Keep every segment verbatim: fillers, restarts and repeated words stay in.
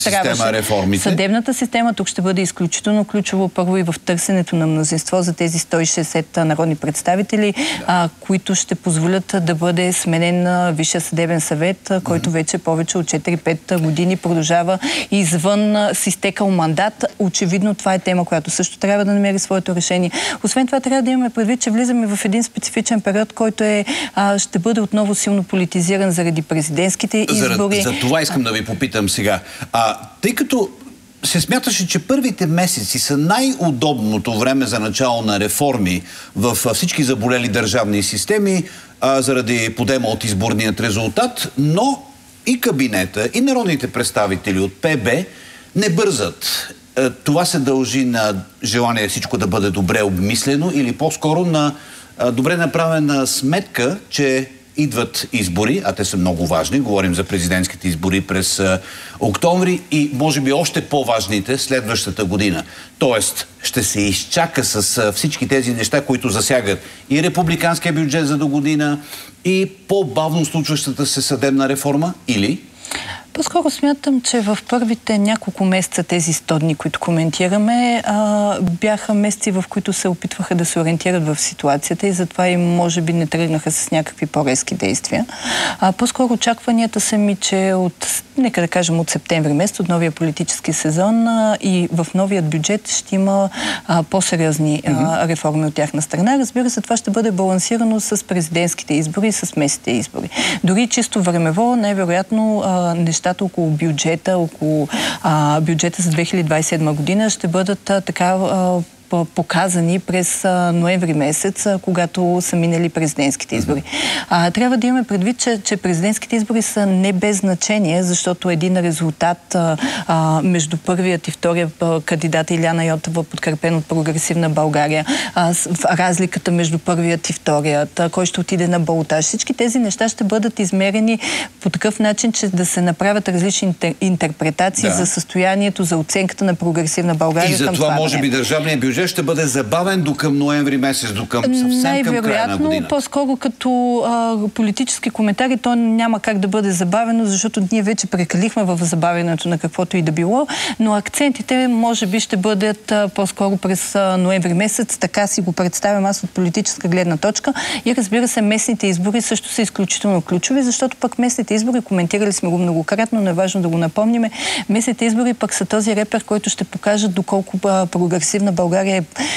система реформите? Съдебната система тук ще бъде изключително ключово първо и в търсенето на мнозинство за тези сто и шестдесет народни представители, да. а, които ще позволят да бъде сменен на Висшия съдебен съвет, който mm-hmm. вече повече от четири-пет години продължава извън с изтекал мандат. Очевидно това е тема, която също трябва да намери своето решение. Освен това трябва да имаме предвид, че влизаме в един специфичен период, който е, а, ще бъде отново силно политизиран заради президентските избори. За, за това искам да ви попитам сега. А, тъй като се смяташе, че първите месеци са най-удобното време за начало на реформи в всички заболели държавни системи, а, заради подема от изборният резултат, но и кабинета, и народните представители от П Б не бързат. Това се дължи на желание всичко да бъде добре обмислено или по-скоро на добре направена сметка, че идват избори, а те са много важни. Говорим за президентските избори през а, октомври и може би още по-важните следващата година. Тоест, ще се изчака с а, всички тези неща, които засягат и републиканския бюджет за до година, и по-бавно случващата се съдебна реформа, или? По-скоро смятам, че в първите няколко месеца тези сто дни, които коментираме, а, бяха месеци, в които се опитваха да се ориентират в ситуацията и затова и може би не тръгнаха с някакви по-резки действия. А, по-скоро очакванията са ми, че от, нека да кажем, от септември месец, от новия политически сезон а, и в новият бюджет ще има по-сериозни mm-hmm. реформи от тяхна страна. Разбира се, това ще бъде балансирано с президентските избори и с местните избори. Дори чисто времево, най-вероятно нещата около бюджета, около а, бюджета за две хиляди двадесет и седма година ще бъдат а, така а, показани през а, ноември месец, а, когато са минали президентските избори. А, трябва да имаме предвид, че, че президентските избори са не без значение, защото един резултат а, а, между първият и втория кандидат Илияна Йотова, подкрепен от Прогресивна България, а, с, разликата между първият и вторият, а, кой ще отиде на балотаж. Всички тези неща ще бъдат измерени по такъв начин, че да се направят различни интер, интерпретации да. за състоянието, за оценката на Прогресивна България. И за това може би държавният бюджет ще бъде забавен до към ноември месец, до към съвсем към края на година. По-скоро като а, политически коментари, то няма как да бъде забавено, защото ние вече прекалихме в забавянето на каквото и да било, но акцентите може би ще бъдат по-скоро през а, ноември месец. Така си го представям аз от политическа гледна точка. И разбира се, местните избори също са изключително ключови, защото пък местните избори, коментирали сме го многократно, но е важно да го напомниме, местните избори пък са този репер, който ще покажат доколко а, Прогресивна България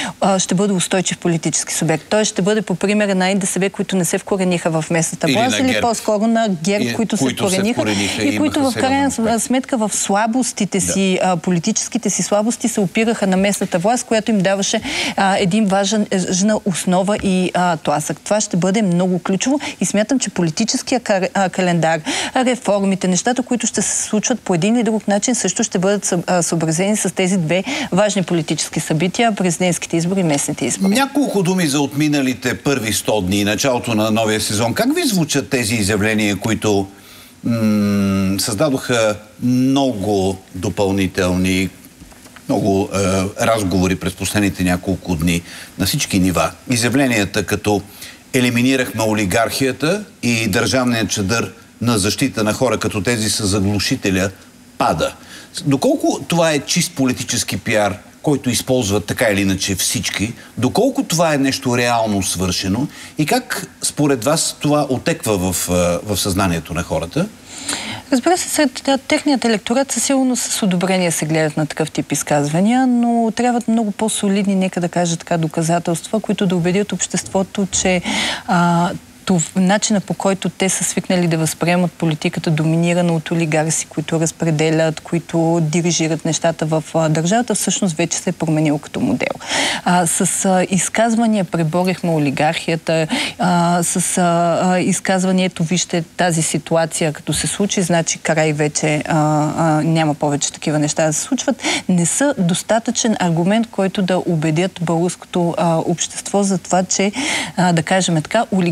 ще бъде устойчив политически субект. Той ще бъде по примера на Н Д С В, които не се вкорениха в местната власт, или, или по-скоро на ГЕРБ, и, които, които се вкорениха, се и, и които в крайна сметка в слабостите си, да. политическите си слабости се опираха на местната власт, която им даваше а, един важен жена основа и а, тласък. Това ще бъде много ключово и смятам, че политическия календар, реформите, нещата, които ще се случват по един или друг начин, също ще бъдат съобразени с тези две важни политически събития, президентските избори и местните избори. Няколко думи за отминалите първи сто дни, началото на новия сезон. Как ви звучат тези изявления, които м- създадоха много допълнителни, много е, разговори през последните няколко дни на всички нива? Изявленията като елиминирахме олигархията и държавният чадър на защита на хора като тези са заглушителя пада. Доколко това е чист политически пиар, който използват така или иначе всички, доколко това е нещо реално свършено и как според вас това отеква в, в съзнанието на хората? Разбира се, сред техният електорат със сигурно с одобрение се гледат на такъв тип изказвания, но трябват много по-солидни, нека да кажа така, доказателства, които да убедят обществото, че а, начина, по който те са свикнали да възприемат политиката, доминирана от олигарси, които разпределят, които дирижират нещата в а, държавата, всъщност вече се е променил като модел. А, с а, изказвания преборихме олигархията, а, с а, изказването, вижте тази ситуация, като се случи, значи край вече а, а, няма повече такива неща да се случват, не са достатъчен аргумент, който да убедят българското а, общество за това, че, а, да кажем така, олигарси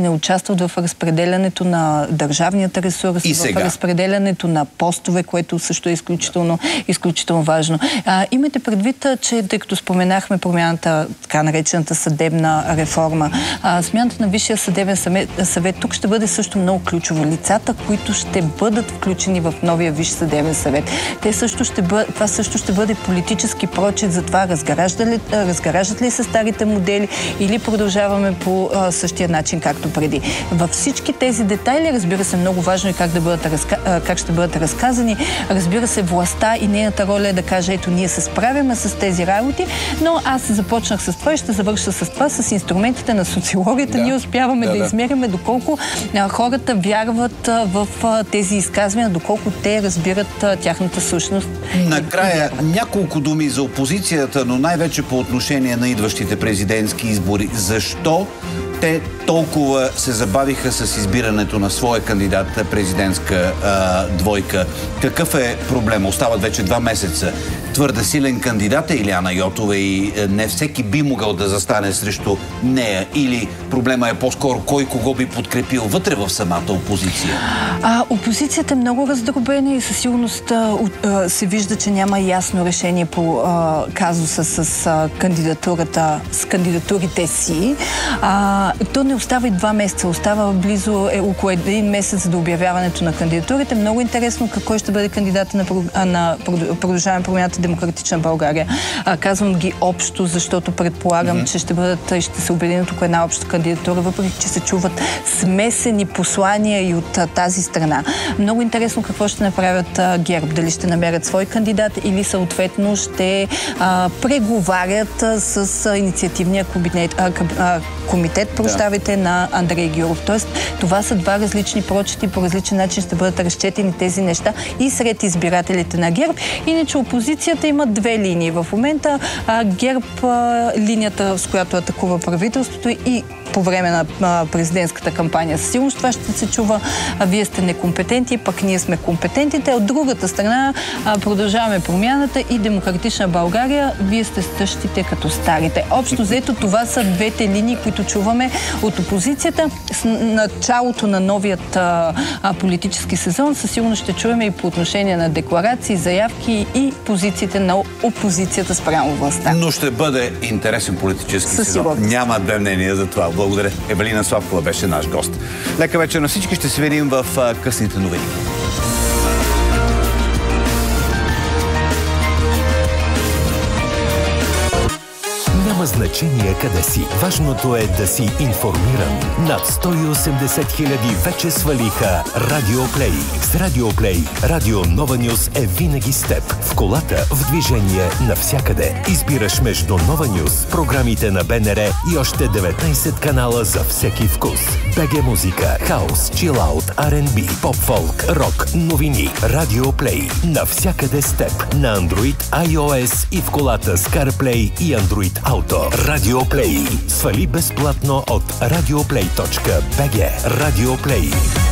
не участват в разпределянето на държавният ресурс, и в сега. разпределянето на постове, което също е изключително, изключително важно. А, имайте предвид, че тъй като споменахме промяната, така наречената съдебна реформа, а, смяната на Висшия съдебен съвет, тук ще бъде също много ключово. Лицата, които ще бъдат включени в новия Висш съдебен съвет. Те също ще бъд, това също ще бъде политически прочит за това разгараждат ли, разгараждат ли се старите модели или продължаваме по а, същия начин, както преди. Във всички тези детайли, разбира се, много важно е как, да бъдат разка... как ще бъдат разказани. Разбира се, властта и нейната роля е да каже, ето, ние се справяме с тези работи, но аз започнах с това и ще завърша с това, с инструментите на социологията. Да. Ние успяваме да, да, да измериме доколко а, хората вярват а, в а, тези изказвания, доколко те разбират а, тяхната същност. Накрая, няколко думи за опозицията, но най-вече по отношение на идващите президентски избори. Защо те толкова се забавиха с избирането на своя кандидат, президентска а, двойка? Какъв е проблема? Остават вече два месеца. Твърде силен кандидат е Илияна Йотова и не всеки би могъл да застане срещу нея. Или проблема е по-скоро кой кого би подкрепил вътре в самата опозиция? А, опозицията е много раздробена и със сигурност а, а, се вижда, че няма ясно решение по а, казуса с а, кандидатурата, с кандидатурите си. А, то не остава и два месеца, остава близо е, около един месец до обявяването на кандидатурите. Много интересно какво ще бъде кандидата на, на Продължаваме промяната Демократична България. А, казвам ги общо, защото предполагам, mm-hmm. че ще бъдат и ще се обединят около една обща кандидатура, въпреки че се чуват смесени послания и от а, тази страна. Много интересно какво ще направят а, ГЕРБ. Дали ще намерят свой кандидат или съответно ще а, преговарят а, с а, инициативния кабинет, а, а, комитет, прощавайте, да. на Андрей Гюров. Тоест, това са два различни прочити, по различен начин ще бъдат разчетени тези неща и сред избирателите на ГЕРБ. Иначе опозицията има две линии. В момента а, ГЕРБ а, линията, с която атакува правителството и по време на а, президентската кампания. Със сигурност това ще се чува, а вие сте некомпетенти, пък ние сме компетентите. От другата страна а, Продължаваме промяната и Демократична България, вие сте същите като старите. Общо взето това са двете линии, които чуваме от опозицията. С началото на новият а, а, политически сезон със сигурност ще чуваме и по отношение на декларации, заявки и позициите на опозицията спрямо властта. Но ще бъде интересен политически сезон. Няма две мнения за това. Благодаря. Евелина Славкова беше наш гост. Лека вечер на всички. Ще се видим в а, късните новини. Няма значение къде си. Важното е да си информиран. Над сто и осемдесет хиляди вече свалиха Радио Плей. С Радио Плей Радио Нова Нюз е винаги с теб. В колата, в движение, навсякъде. Избираш между Нова Нюз, програмите на БНР и още деветнайсет канала за всеки вкус. БГ музика, хаус, чилаут, Ар енд Би, поп-фолк, рок, новини. Радио Плей. Навсякъде с теб. На Android, iOS и в колата с CarPlay и Android Auto. Радио Плей. Свали безплатно от радиоплей точка би джи. Радио Плей.